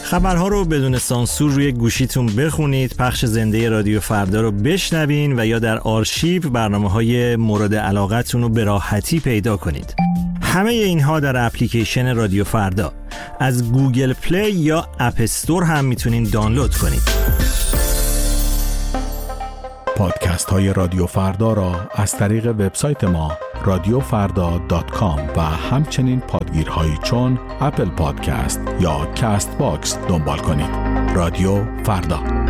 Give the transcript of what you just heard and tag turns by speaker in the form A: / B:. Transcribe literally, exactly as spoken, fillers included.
A: خبرها رو بدون سانسور روی گوشیتون بخونید، پخش زنده رادیو فردا رو بشنوین و یا در آرشیو برنامه‌های مورد علاقتون رو به راحتی پیدا کنید. همه اینها در اپلیکیشن رادیو فردا. از گوگل پلی یا اپ استور هم میتونین دانلود کنید.
B: پادکست های رادیو فردا را از طریق وبسایت ما رادیو فردا دات کام و همچنین پادگیرهایی چون اپل پادکست یا کست باکس دنبال کنید. رادیو فردا.